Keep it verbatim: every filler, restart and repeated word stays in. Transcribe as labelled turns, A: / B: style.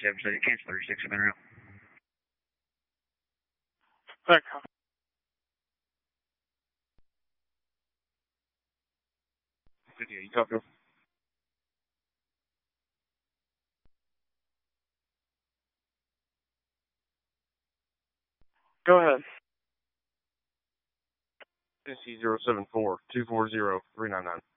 A: seven seven, cancel thirty-six, I've been around.
B: Back.
C: fifty-eight, you copy?
B: Go ahead.
C: Tennessee zero seven four, two four zero, three nine nine.